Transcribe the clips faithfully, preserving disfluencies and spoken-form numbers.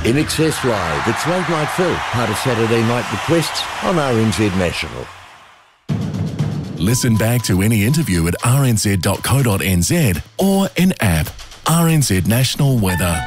In Excess Live, it's Late Night Phil, part of Saturday Night Requests on R N Z National. Listen back to any interview at r n z dot co dot n z or in app R N Z National Weather.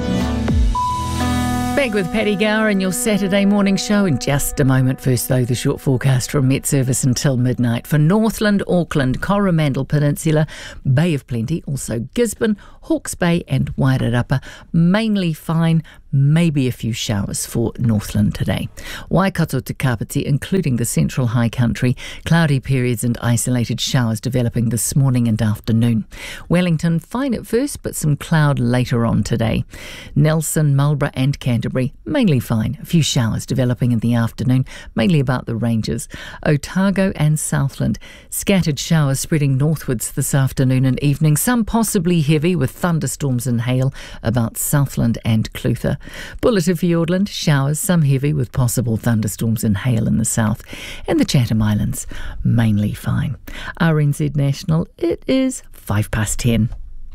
Back with Paddy Gower and your Saturday morning show in just a moment. First, though, the short forecast from Met Service until midnight. For Northland, Auckland, Coromandel Peninsula, Bay of Plenty, also Gisborne, Hawke's Bay and Wairarapa, mainly fine, maybe a few showers for Northland today. Waikato to Kapiti, including the central high country, cloudy periods and isolated showers developing this morning and afternoon. Wellington, fine at first, but some cloud later on today. Nelson, Marlborough and Canterbury, mainly fine. A few showers developing in the afternoon, mainly about the ranges. Otago and Southland, scattered showers spreading northwards this afternoon and evening, some possibly heavy with thunderstorms and hail about Southland and Clutha. Bulletin Fiordland, showers, some heavy with possible thunderstorms and hail in the south. And the Chatham Islands, mainly fine. R N Z National, it is five past ten.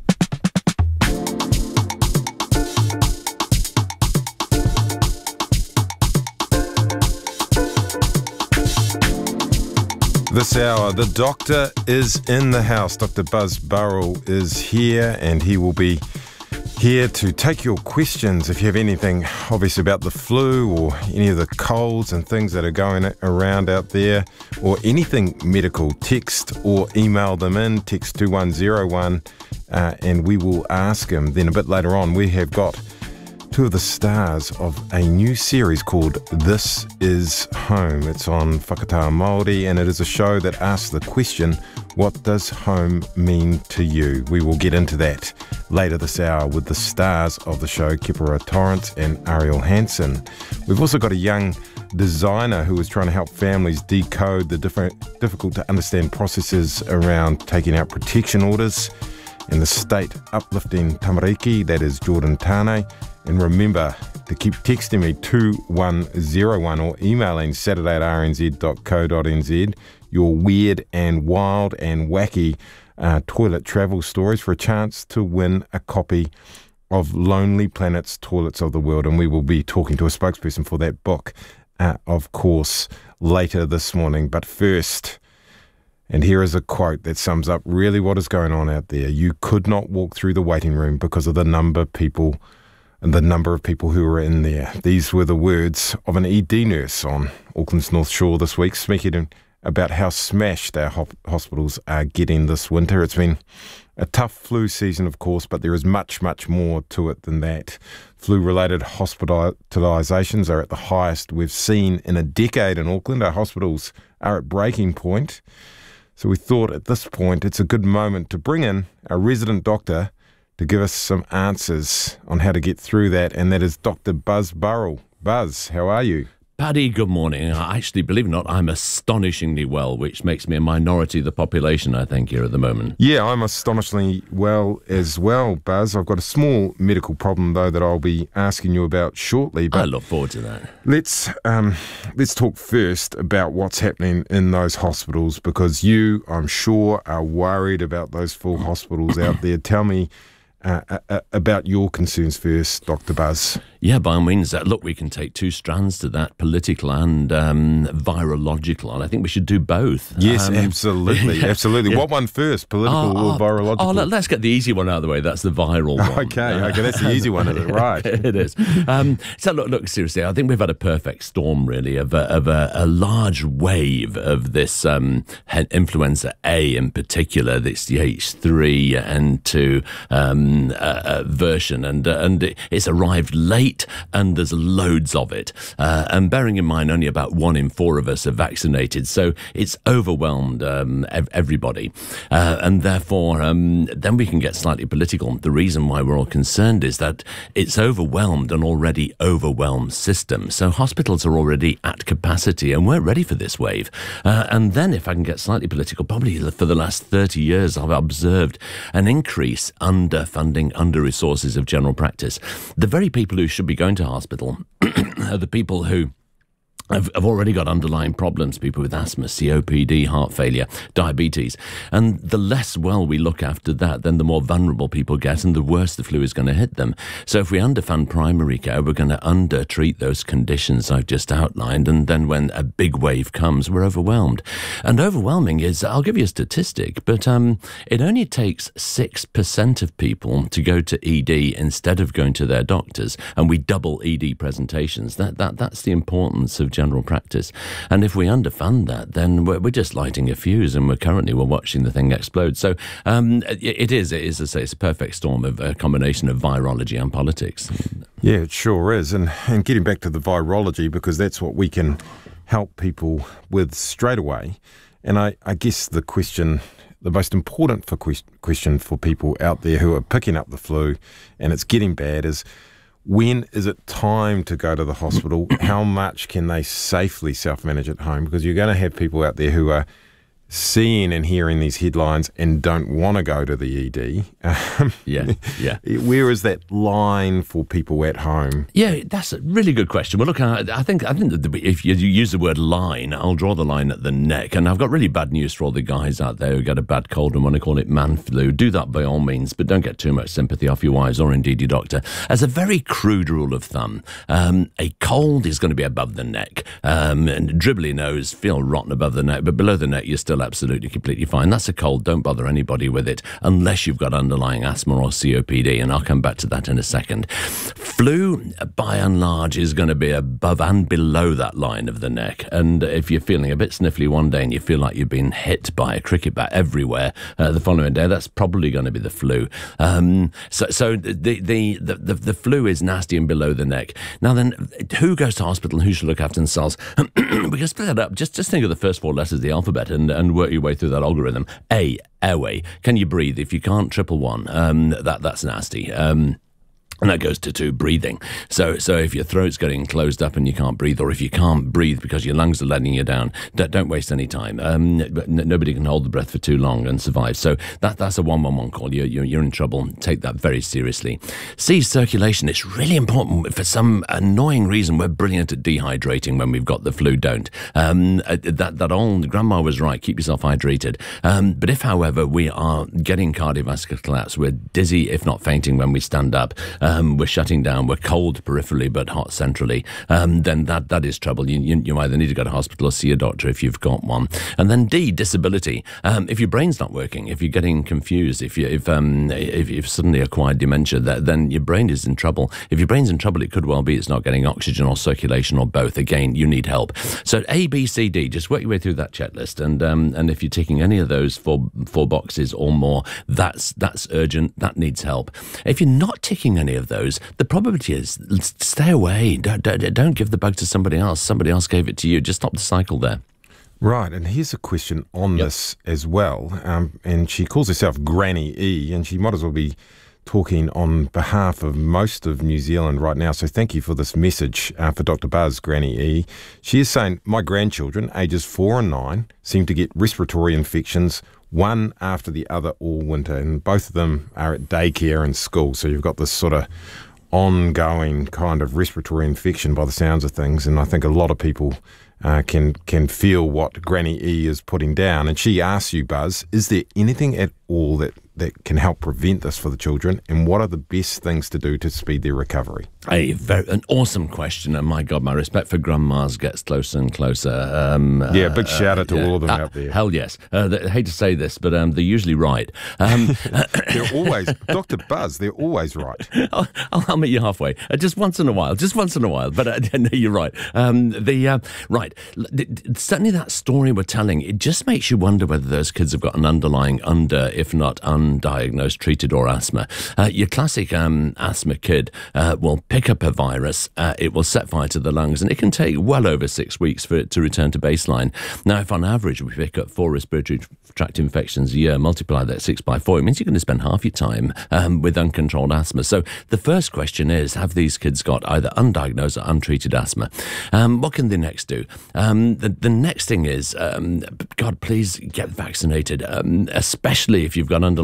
This hour, the doctor is in the house. Doctor Buzz Burrell is here and he will be here to take your questions if you have anything obviously about the flu or any of the colds and things that are going around out there, or anything medical. Text or email them in, text two one zero one, uh, and we will ask them. Then a bit later on we have got two of the stars of a new series called This Is Home. It's on Whakataha Māori, and it is a show that asks the question, what does home mean to you? We will get into that later this hour with the stars of the show, Kipara Torrance and Ariel Hansen. We've also got a young designer who is trying to help families decode the different, difficult to understand processes around taking out protection orders, and the state uplifting tamariki, that is Jordan Tane. And remember to keep texting me two one zero one or emailing saturday at r n z dot co dot n z your weird and wild and wacky uh, toilet travel stories for a chance to win a copy of Lonely Planet's Toilets of the World. And we will be talking to a spokesperson for that book, uh, of course, later this morning. But first, and here is a quote that sums up really what is going on out there. You could not walk through the waiting room because of the number of people and the number of people who were in there. These were the words of an E D nurse on Auckland's North Shore this week, speaking about how smashed our ho- hospitals are getting this winter. It's been a tough flu season, of course, but there is much, much more to it than that. Flu-related hospitalisations are at the highest we've seen in a decade in Auckland. Our hospitals are at breaking point. So we thought at this point it's a good moment to bring in a resident doctor to give us some answers on how to get through that, and that is Doctor Buzz Burrell. Buzz, how are you? Paddy, good morning. I actually, believe it or not, I'm astonishingly well, which makes me a minority of the population, I think, here at the moment. Yeah, I'm astonishingly well as well, Buzz. I've got a small medical problem, though, that I'll be asking you about shortly. But I look forward to that. Let's um, let's talk first about what's happening in those hospitals, because you, I'm sure, are worried about those full hospitals out there. Tell me Uh, uh, about your concerns first, Doctor Buzz. Yeah, by all means. Uh, look, we can take two strands to that, political and um, virological, and I think we should do both. Yes, um, absolutely, yeah, absolutely. yeah. What one first, political oh, or oh, virological? Oh, let, let's get the easy one out of the way. That's the viral one. Okay, okay, that's the easy one, is it? Right. It is. Um, so look, look, seriously, I think we've had a perfect storm, really, of a, of a, a large wave of this um, influenza A in particular, this the H three N two um, uh, uh, version, and uh, and it, it's arrived late, and there's loads of it. Uh, and bearing in mind, only about one in four of us are vaccinated, so it's overwhelmed um, ev- everybody. Uh, and therefore, um, then we can get slightly political. The reason why we're all concerned is that it's overwhelmed an already overwhelmed system. So hospitals are already at capacity, and we're ready for this wave. Uh, and then, if I can get slightly political, probably for the last thirty years, I've observed an increase under funding, under resources of general practice. The very people who should be going to hospital are the people who I've, I've already got underlying problems, people with asthma, C O P D, heart failure, diabetes. And the less well we look after that, then the more vulnerable people get and the worse the flu is going to hit them. So if we underfund primary care, we're going to under-treat those conditions I've just outlined. And then when a big wave comes, we're overwhelmed. And overwhelming is, I'll give you a statistic, but um, it only takes six percent of people to go to E D instead of going to their doctors. And we double E D presentations. That, that, that's the importance of general practice. And if we underfund that, then we're, we're just lighting a fuse, and we're currently we're watching the thing explode. So um, it, it is, it is, as I say, it's a perfect storm of a combination of virology and politics. Yeah, it sure is. And, and getting back to the virology, because that's what we can help people with straight away. And I, I guess the question, the most important for quest, question for people out there who are picking up the flu and it's getting bad is, when is it time to go to the hospital? How much can they safely self-manage at home? Because you're going to have people out there who are seeing and hearing these headlines and don't want to go to the E D. Um, yeah, yeah. Where is that line for people at home? Yeah, that's a really good question. Well, look, I, I think I think that the, if you use the word line, I'll draw the line at the neck. And I've got really bad news for all the guys out there who get a bad cold and want to call it man flu. Do that by all means, but don't get too much sympathy off your wives or indeed your doctor. As a very crude rule of thumb, um, a cold is going to be above the neck. Um, and dribbly nose, feel rotten above the neck, but below the neck, you're still absolutely completely fine. That's a cold. Don't bother anybody with it unless you've got underlying asthma or C O P D, and I'll come back to that in a second. Flu, by and large, is going to be above and below that line of the neck. And if you're feeling a bit sniffly one day and you feel like you've been hit by a cricket bat everywhere uh, the following day, that's probably going to be the flu. Um, so so the, the, the, the, the flu is nasty and below the neck. Now then, who goes to hospital and who should look after themselves? We can split that up. Just, just think of the first four letters of the alphabet and, and work your way through that algorithm. A, airway. Can you breathe? If you can't, triple one. Um, that that's nasty. Um, And that goes to two, breathing. So so if your throat's getting closed up and you can't breathe, or if you can't breathe because your lungs are letting you down, don't waste any time. Um, nobody can hold the breath for too long and survive. So that that's a one one one call. You're, you're, you're in trouble. Take that very seriously. C, circulation. It's really important. For some annoying reason, we're brilliant at dehydrating when we've got the flu. Don't. Um, that, that old grandma was right. Keep yourself hydrated. Um, but if, however, we are getting cardiovascular collapse, we're dizzy, if not fainting, when we stand up, Um, we're shutting down, we're cold peripherally but hot centrally, um, then that, that is trouble. You, you, you either need to go to hospital or see a doctor if you've got one. And then D, disability. Um, if your brain's not working, if you're getting confused, if, you, if, um, if you've suddenly acquired dementia, that, then your brain is in trouble. If your brain's in trouble, it could well be it's not getting oxygen or circulation or both. Again, you need help. So A, B, C, D, just work your way through that checklist. And um, and if you're ticking any of those four, four boxes or more, that's, that's urgent, that needs help. If you're not ticking any of those, the probability is stay away. Don't, don't, don't give the bug to somebody else. Somebody else gave it to you. Just stop the cycle there. Right, and here's a question on yep. this as well. Um, and she calls herself Granny E, and she might as well be talking on behalf of most of New Zealand right now. So thank you for this message uh, for Doctor Buzz, Granny E. She is saying, my grandchildren, ages four and nine, seem to get respiratory infections one after the other all winter, and both of them are at daycare and school. So you've got this sort of ongoing kind of respiratory infection by the sounds of things, and I think a lot of people uh, can can feel what Granny E is putting down. And she asks you, Buzz, is there anything at all that, that can help prevent this for the children, and what are the best things to do to speed their recovery? A very, an awesome question, and my God, my respect for grandmas gets closer and closer. Um, yeah, big uh, shout out to uh, all of them uh, out there. Hell yes. Uh, they, I hate to say this, but um, they're usually right. Um, they're always, Doctor Buzz, they're always right. I'll, I'll meet you halfway, uh, just once in a while, just once in a while. But uh, no, you're right. Um, the uh, right, certainly that story we're telling, it just makes you wonder whether those kids have got an underlying under, if not undiagnosed, treated or asthma. Uh, your classic um, asthma kid uh, will pick up a virus, uh, it will set fire to the lungs, and it can take well over six weeks for it to return to baseline. Now, if on average we pick up four respiratory tract infections a year, multiply that six by four, it means you're going to spend half your time um, with uncontrolled asthma. So the first question is, have these kids got either undiagnosed or untreated asthma? Um, what can they next do? Um, the, the next thing is, um, God, please get vaccinated, um, especially if you've got underlying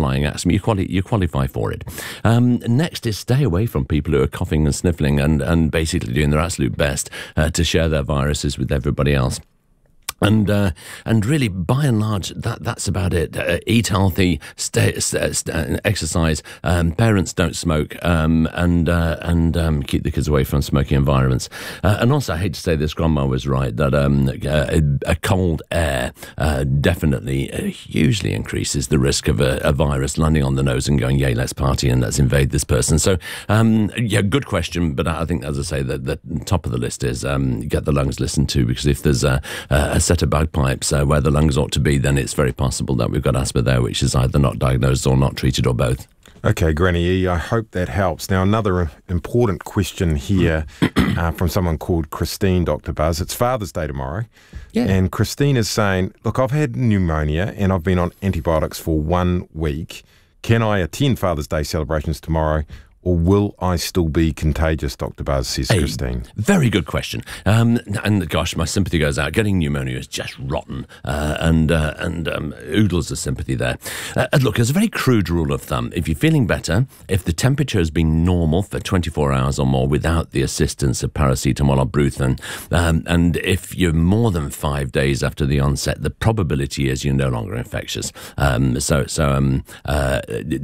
underlying asthma, you, quali- you qualify for it. Um, next is stay away from people who are coughing and sniffling and, and basically doing their absolute best uh, to share their viruses with everybody else. And uh, and really, by and large, that that's about it. Uh, eat healthy, stay, stay, stay, exercise. Um, parents don't smoke, um, and uh, and um, keep the kids away from smoking environments. Uh, and also, I hate to say this, Grandma was right that um, a, a cold air uh, definitely uh, hugely increases the risk of a, a virus landing on the nose and going, "Yay, let's party and let's invade this person." So, um, yeah, good question. But I think, as I say, that the top of the list is um, get the lungs listened to, because if there's a, a set of bagpipes uh, where the lungs ought to be, then it's very possible that we've got asthma there, which is either not diagnosed or not treated, or both. Okay, Granny E, I hope that helps. Now, another important question here uh, from someone called Christine, Doctor Buzz. It's Father's Day tomorrow. Yeah. And Christine is saying, look, I've had pneumonia and I've been on antibiotics for one week. Can I attend Father's Day celebrations tomorrow, or will I still be contagious, Doctor Buzz, says Hey, Christine. Very good question. Um, and gosh, my sympathy goes out. Getting pneumonia is just rotten, uh, and uh, and um, oodles of sympathy there. Uh, look, there's a very crude rule of thumb. If you're feeling better, if the temperature has been normal for twenty-four hours or more without the assistance of paracetamol or Brufen, um, and if you're more than five days after the onset, the probability is you're no longer infectious. Um, so so um, uh,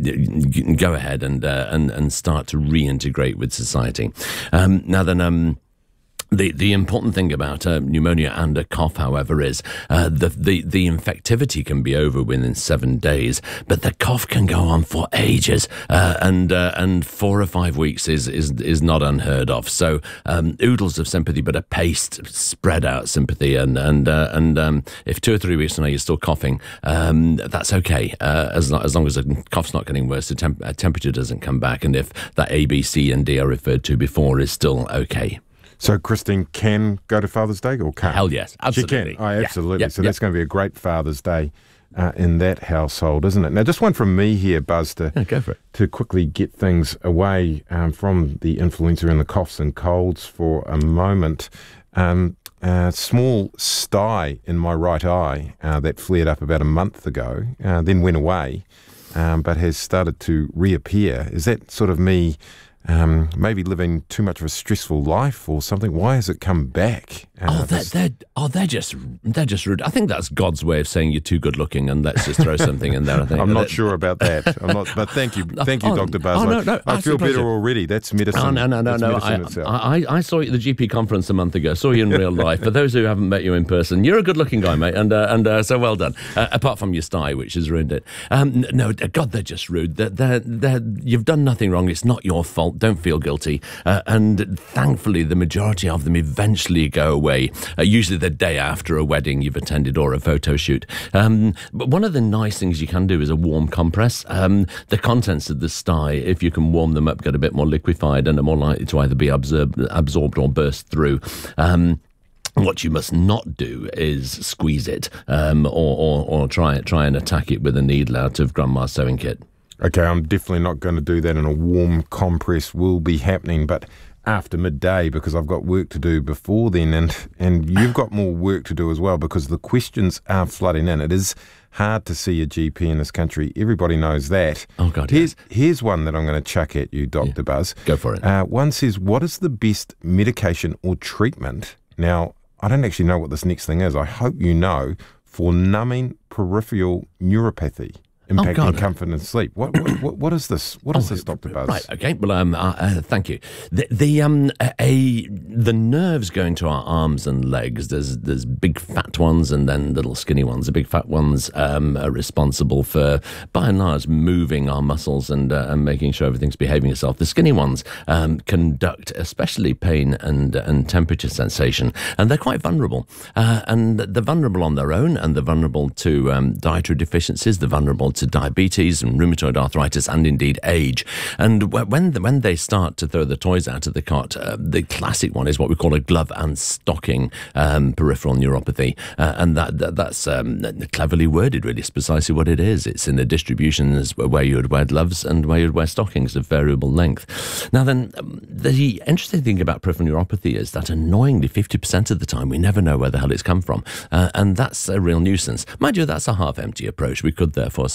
go ahead and uh, and and start to reintegrate with society. Um, now then, um, The the important thing about uh, pneumonia and a cough, however, is uh, the, the the infectivity can be over within seven days, but the cough can go on for ages, uh, and uh, and four or five weeks is is is not unheard of. So um, oodles of sympathy, but a paced, spread out sympathy, and and uh, and um, if two or three weeks from now you're still coughing, um, that's okay, uh, as long, as long as the cough's not getting worse, the temp- uh, temperature doesn't come back, and if that A, B, C, and D I referred to before is still okay. So Christine can go to Father's Day, or can't? Hell yes, absolutely. She can. Oh, absolutely. Yeah, yeah, so yeah. that's going to be a great Father's Day uh, in that household, isn't it? Now, just one from me here, Buzz, to, Yeah, go for it. to quickly get things away um, from the influenza and the coughs and colds for a moment. Um, a small sty in my right eye uh, that flared up about a month ago, uh, then went away, um, but has started to reappear. Is that sort of me... Um, maybe living too much of a stressful life or something? Why has it come back? Uh, Oh, they're, this- they're, oh, they're just they're just rude. I think that's God's way of saying you're too good looking, and let's just throw something in there. I think I'm not That- sure about that. I'm not, but thank you, thank you, Oh, Doctor Buzz. oh, no, I- no, I absolute feel better pleasure. already. That's medicine. Oh, no, no, no, That's no. medicine I, itself. I, I saw you at the G P conference a month ago. Saw you in real life. For those who haven't met you in person, you're a good-looking guy, mate, and uh, and uh, so well done. Uh, apart from your sty, which has ruined it. Um, n- no, God, they're just rude. They're, they're, they're, you've done nothing wrong. It's not your fault. Don't feel guilty. Uh, and thankfully, the majority of them eventually go away. Uh, usually the day after a wedding you've attended or a photo shoot. Um, but one of the nice things you can do is a warm compress. Um, the contents of the sty, if you can warm them up, get a bit more liquefied and are more likely to either be absorbed, absorbed or burst through. Um, What you must not do is squeeze it um, or, or, or try, try and attack it with a needle out of Grandma's sewing kit. Okay, I'm definitely not going to do that, and a warm compress will be happening, but after midday, because I've got work to do before then, and, and you've got more work to do as well, because the questions are flooding in. It is hard to see a G P in this country. Everybody knows that. Oh, God, Here's, here's one that I'm going to chuck at you, Doctor Buzz. Go for it. Uh, one says, what is the best medication or treatment? Now, I don't actually know what this next thing is. I hope you know, for numbing peripheral neuropathy impacting God. comfort and sleep. What what, what, what is this? What is Oh, this, Doctor Buzz? Right. Okay. Well, um, uh, uh, thank you. The the um a, a the nerves going to our arms and legs. There's there's big fat ones and then little skinny ones. The big fat ones um are responsible for, by and large, moving our muscles and uh, and making sure everything's behaving itself. The skinny ones um conduct especially pain and and temperature sensation, and they're quite vulnerable. Uh, and they're vulnerable on their own, and they're vulnerable to um, dietary deficiencies. They're vulnerable to diabetes and rheumatoid arthritis, and indeed age. And when when they start to throw the toys out of the cot, uh, the classic one is what we call a glove and stocking um, peripheral neuropathy, uh, and that, that that's um, cleverly worded. Really, it's precisely what it is. It's in the distributions where you would wear gloves and where you would wear stockings of variable length. Now, then, um, the interesting thing about peripheral neuropathy is that annoyingly, fifty percent of the time, we never know where the hell it's come from, uh, and that's a real nuisance. Mind you, that's a half-empty approach. We could therefore say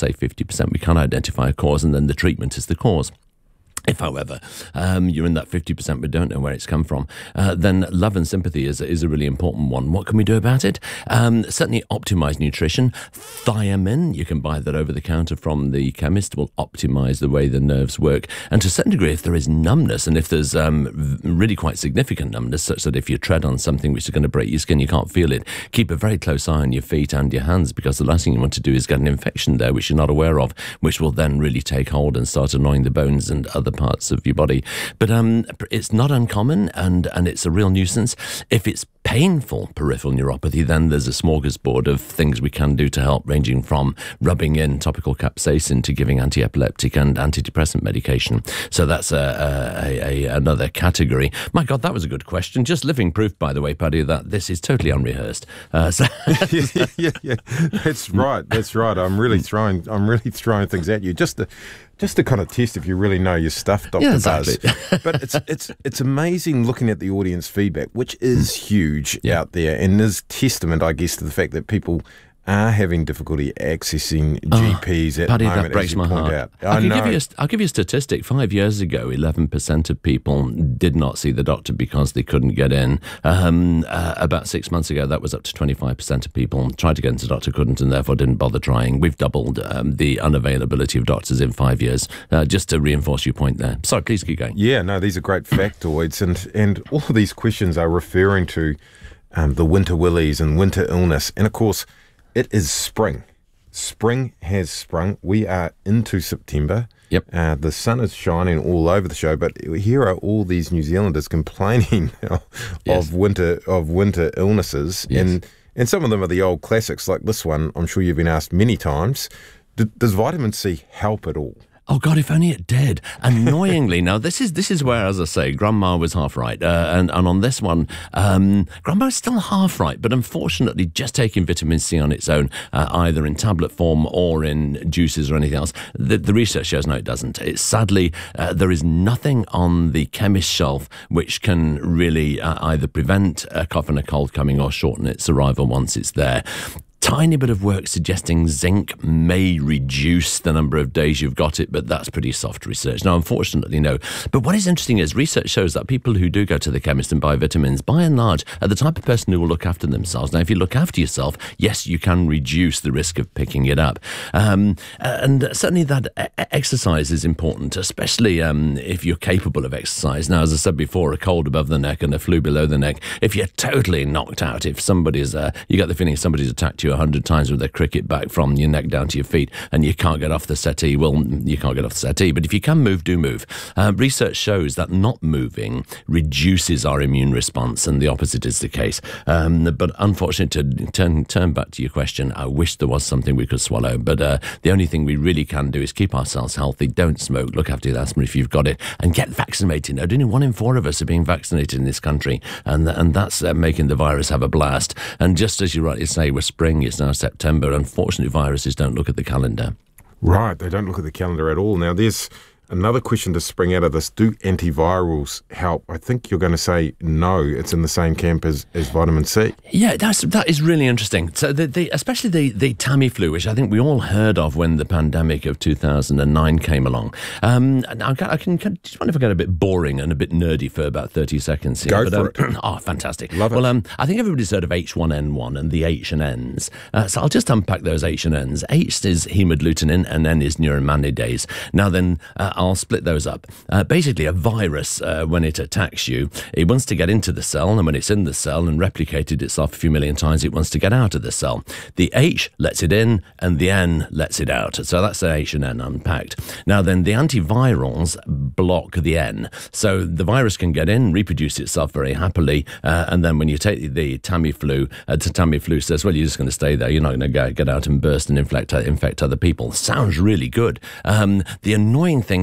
say fifty percent we can identify a cause, and then the treatment is the cause. If, however, um, you're in that fifty percent but don't know where it's come from, uh, then love and sympathy is, is a really important one. What can we do about it? Um, certainly optimise nutrition. Thiamine, you can buy that over the counter from the chemist, will optimise the way the nerves work. And to a certain degree, if there is numbness, and if there's um, really quite significant numbness, such that if you tread on something which is going to break your skin, you can't feel it, keep a very close eye on your feet and your hands, because the last thing you want to do is get an infection there which you're not aware of, which will then really take hold and start annoying the bones and other parts of your body. But um, it's not uncommon, and, and it's a real nuisance. If it's painful peripheral neuropathy, then there's a smorgasbord of things we can do to help, ranging from rubbing in topical capsaicin to giving anti-epileptic and antidepressant medication. So that's a, a, a, another category. My God, that was a good question. Just living proof, by the way, Paddy, that this is totally unrehearsed. Uh, so yeah, yeah, yeah, that's right. That's right. I'm really throwing. I'm really throwing things at you just to, just to kind of test if you really know your stuff, Doctor Yeah, exactly. Buzz. But it's it's it's amazing looking at the audience feedback, which is huge yeah. out there, and is testament, I guess, to the fact that people are having difficulty accessing G Ps oh, at Paddy, the moment, that breaks as you my point heart. out. I I can know. give you a, I'll give you a statistic. Five years ago, eleven percent of people did not see the doctor because they couldn't get in. Um, uh, about six months ago, that was up to twenty-five percent of people tried to get into the doctor, couldn't, and therefore didn't bother trying. We've doubled um, the unavailability of doctors in five years, uh, just to reinforce your point there. Sorry, please keep going. Yeah, no, these are great factoids, and, and all of these questions are referring to um, the winter willies and winter illness. And of course, it is spring. Spring has sprung. We are into September. Yep. Uh, the sun is shining all over the show, but here are all these New Zealanders complaining of Yes. winter of winter illnesses, Yes. and and some of them are the old classics like this one. I'm sure you've been asked many times. D- does vitamin C help at all? Oh God, if only it did. Annoyingly, now this is this is where, as I say, Grandma was half right, uh, and and on this one, um, Grandma's still half right. But unfortunately, just taking vitamin C on its own, uh, either in tablet form or in juices or anything else, the, the research shows no, it doesn't. It's sadly uh, there is nothing on the chemist shelf which can really uh, either prevent a cough and a cold coming or shorten its arrival once it's there. Tiny bit of work suggesting zinc may reduce the number of days you've got it, but that's pretty soft research. Now, unfortunately, no. But what is interesting is research shows that people who do go to the chemist and buy vitamins, by and large, are the type of person who will look after themselves. Now, if you look after yourself, yes, you can reduce the risk of picking it up. Um, and certainly that exercise is important, especially um, if you're capable of exercise. Now, as I said before, a cold above the neck and a flu below the neck. If you're totally knocked out, if somebody's, uh, you get the feeling somebody's attacked you a hundred times with a cricket bat from your neck down to your feet, and you can't get off the settee, well, you can't get off the settee. But if you can move, do move. Uh, research shows that not moving reduces our immune response, and the opposite is the case. Um, but unfortunately, to turn turn back to your question, I wish there was something we could swallow. But uh, the only thing we really can do is keep ourselves healthy. Don't smoke. Look after your asthma if you've got it, and get vaccinated. Now, only one in four of us are being vaccinated in this country, and and that's uh, making the virus have a blast. And just as you rightly say, we're spring. It's now September. Unfortunately, viruses don't look at the calendar. Right, they don't look at the calendar at all. Now, there's another question to spring out of this. Do antivirals help? I think you're going to say no. It's in the same camp as, as vitamin C. Yeah, that's that is really interesting. So, the, the, especially the, the Tamiflu, which I think we all heard of when the pandemic of two thousand nine came along. Um, now, I can, can just wonder if I get a bit boring and a bit nerdy for about thirty seconds here. Go but, for um, it. Oh, fantastic. Love it. Well, um, I think everybody's heard of H one N one and the H and N's. Uh, so I'll just unpack those H and N's. H is hemagglutinin and N is neuraminidase. Now then, uh, I'll split those up. Uh, basically, a virus, uh, when it attacks you, it wants to get into the cell, and when it's in the cell and replicated itself a few million times, it wants to get out of the cell. The H lets it in, and the N lets it out. So that's the H and N unpacked. Now then, the antivirals block the N. So the virus can get in, reproduce itself very happily, uh, and then when you take the Tamiflu, uh, Tamiflu says, well, you're just going to stay there. You're not going to get out and burst and infect, infect other people. Sounds really good. Um, the annoying thing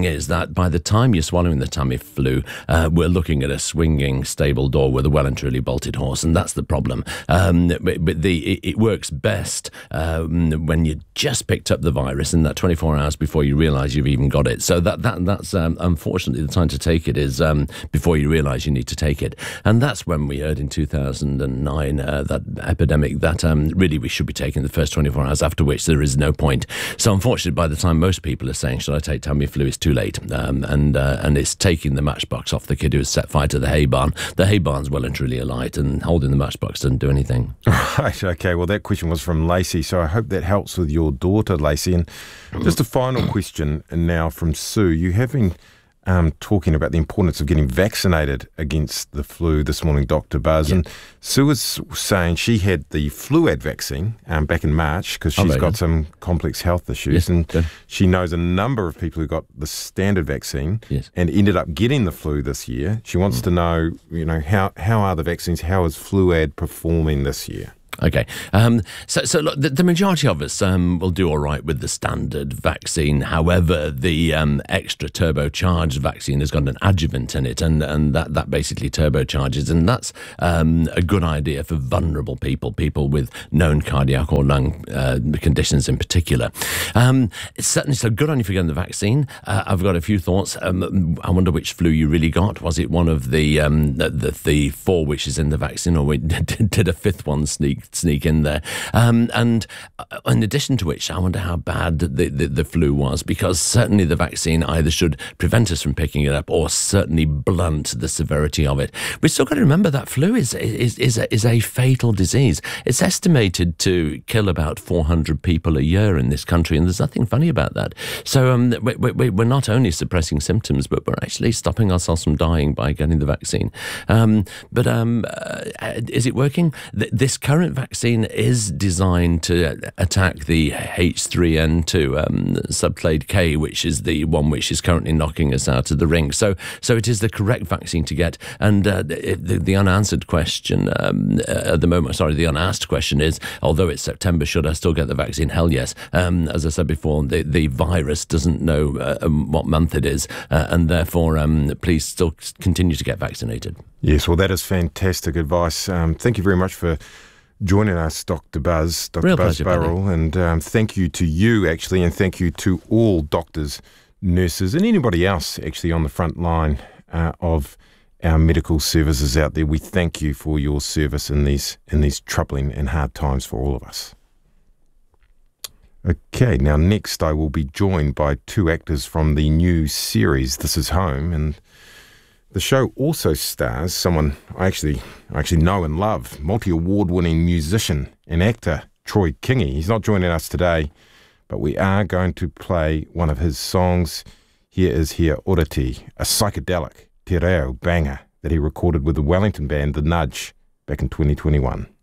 is that by the time you're swallowing the Tamiflu, uh, we're looking at a swinging stable door with a well and truly bolted horse, and that's the problem. Um, but, but the it, it works best um, when you just picked up the virus in that twenty-four hours before you realise you've even got it. So that that that's um, unfortunately the time to take it is um, before you realise you need to take it, and that's when we heard in two thousand nine uh, that epidemic that um, really we should be taking the first twenty-four hours, after which there is no point. So unfortunately, by the time most people are saying, should I take Tamiflu, it's too late, um, and uh, and it's taking the matchbox off the kid who has set fire to the hay barn. The hay barn's well and truly alight, and holding the matchbox doesn't do anything. Right, okay, well that question was from Lacey, so I hope that helps with your daughter, Lacey. And just a final question now from Sue. You have been um, talking about the importance of getting vaccinated against the flu this morning, Doctor Buzz. Yeah. And Sue was saying she had the Fluad vaccine um, back in March because she's oh, got some complex health issues. Yes, and good. She knows a number of people who got the standard vaccine yes. and ended up getting the flu this year. She wants mm. to know, you know, how, how are the vaccines, how is Fluad performing this year? Okay, um, so so look, the, the majority of us um, will do all right with the standard vaccine. However, the um, extra turbocharged vaccine has got an adjuvant in it, and, and that, that basically turbocharges, and that's um, a good idea for vulnerable people, people with known cardiac or lung uh, conditions in particular. Um, it's certainly so good on you for getting the vaccine. Uh, I've got a few thoughts. Um, I wonder which flu you really got. Was it one of the um, the, the, the four which is in the vaccine, or we did, did a fifth one sneak sneak in there? Um, and in addition to which, I wonder how bad the, the, the flu was, because certainly the vaccine either should prevent us from picking it up or certainly blunt the severity of it. We've still got to remember that flu is is is a, is a fatal disease. It's estimated to kill about four hundred people a year in this country, and there's nothing funny about that. So um, we, we, we're not only suppressing symptoms, but we're actually stopping ourselves from dying by getting the vaccine. Um, but um, uh, is it working? Th- this current vaccine is designed to attack the H three N two um, subclade K, which is the one which is currently knocking us out of the ring. So, so it is the correct vaccine to get. And uh, the, the unanswered question um, at the moment, sorry, the unasked question is, although it's September, should I still get the vaccine? Hell yes. Um, as I said before, the, the virus doesn't know uh, um, what month it is, uh, and therefore, um, please still continue to get vaccinated. Yes, well, that is fantastic advice. Um, thank you very much for joining us, Doctor Buzz, Doctor Real Buzz pleasure, Burrell, buddy. and um, thank you to you, actually, and thank you to all doctors, nurses, and anybody else, actually, on the front line uh, of our medical services out there. We thank you for your service in these in these troubling and hard times for all of us. Okay, now next I will be joined by two actors from the new series, This Is Home, and the show also stars someone I actually I actually know and love, multi-award-winning musician and actor Troy Kingi. He's not joining us today, but we are going to play one of his songs. Here is He Orati, a psychedelic te reo banger that he recorded with the Wellington band The Nudge back in twenty twenty-one.